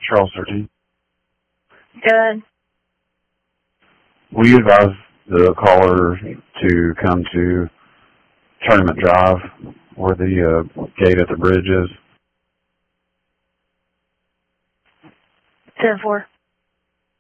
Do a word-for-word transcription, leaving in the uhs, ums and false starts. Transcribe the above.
Charles thirteen. Good. Will you advise the caller to come to Tournament Drive, where the uh, gate at the bridge is? ten four.